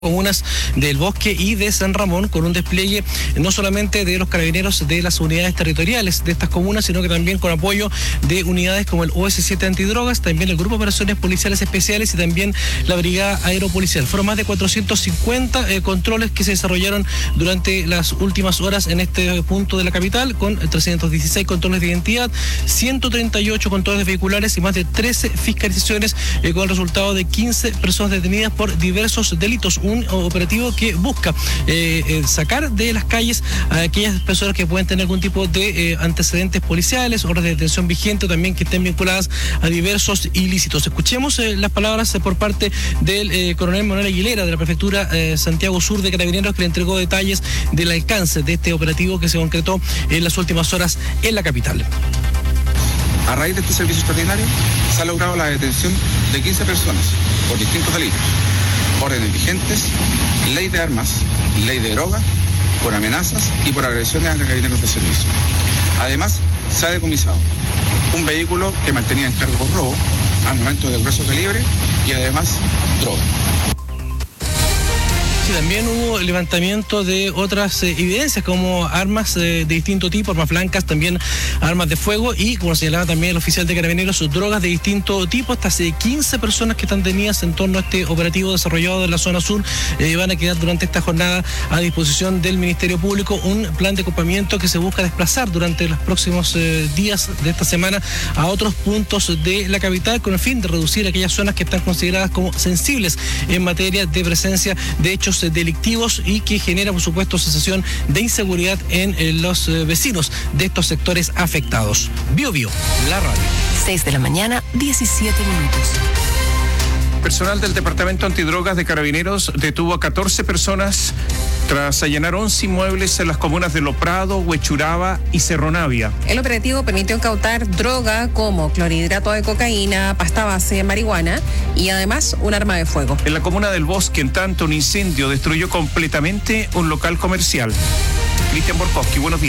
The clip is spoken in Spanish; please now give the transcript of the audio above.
comunas del Bosque y de San Ramón, con un despliegue no solamente de los carabineros de las unidades territoriales de estas comunas, sino que también con apoyo de unidades como el OS7 Antidrogas, también el Grupo de Operaciones Policiales Especiales y también la Brigada Aeropolicial. Fueron más de 450 controles que se desarrollaron durante las últimas horas en este punto de la capital, con 316 controles de identidad, 138 controles vehiculares y más de 13 fiscalizaciones, con el resultado de 15 personas detenidas por diversos delitos. Un operativo que busca sacar de las calles a aquellas personas que pueden tener algún tipo de antecedentes policiales, órdenes de detención vigente o también que estén vinculadas a diversos ilícitos. Escuchemos las palabras por parte del coronel Manuel Aguilera de la prefectura Santiago Sur de Carabineros, que le entregó detalles del alcance de este operativo que se concretó en las últimas horas en la capital. A raíz de este servicio extraordinario se ha logrado la detención de 15 personas por distintos delitos: órdenes vigentes, ley de armas, ley de drogas, por amenazas y por agresiones a carabineros de servicio. Además, se ha decomisado un vehículo que mantenía en cargo por robo, armamento de grueso calibre y además droga. Sí, también hubo levantamiento de otras evidencias como armas de distinto tipo, armas blancas, también armas de fuego y, como señalaba también el oficial de Carabineros, drogas de distinto tipo. Estas 15 personas que están detenidas en torno a este operativo desarrollado en la zona sur van a quedar durante esta jornada a disposición del Ministerio Público. Un plan de acompañamiento que se busca desplazar durante los próximos días de esta semana a otros puntos de la capital con el fin de reducir aquellas zonas que están consideradas como sensibles en materia de presencia de hechos delictivos y que genera, por supuesto, sensación de inseguridad en los vecinos de estos sectores afectados. Bio, la radio. 6 de la mañana, 17 minutos. Personal del Departamento Antidrogas de Carabineros detuvo a 14 personas tras allanar 11 inmuebles en las comunas de Loprado, Huechuraba y Cerro Navia. El operativo permitió incautar droga como clorhidrato de cocaína, pasta base de marihuana y además un arma de fuego. En la comuna del Bosque, en tanto, un incendio destruyó completamente un local comercial. Cristian Borkowski, buenos días.